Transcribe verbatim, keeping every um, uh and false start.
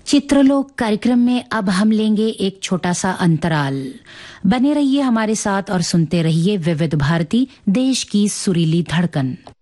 चित्रलोक कार्यक्रम में अब हम लेंगे एक छोटा सा अंतराल। बने रहिए हमारे साथ और सुनते रहिए विविध भारती, देश की सुरीली धड़कन।